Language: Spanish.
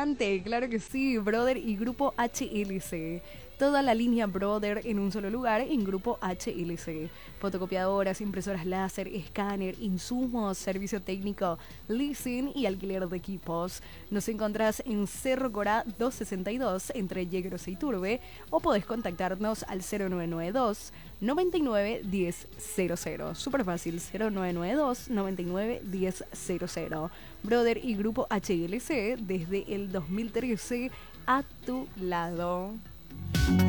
importante, claro que sí, Brother y Grupo HLC. Toda la línea Brother en un solo lugar en Grupo HLC. Fotocopiadoras, impresoras láser, escáner, insumos, servicio técnico, leasing y alquiler de equipos. Nos encontrás en Cerro Corá 262 entre Yegros e Iturbe o podés contactarnos al 0992 99 10 00. Súper fácil, 0992 99 10 00. Brother y Grupo HLC desde el 2013 a tu lado.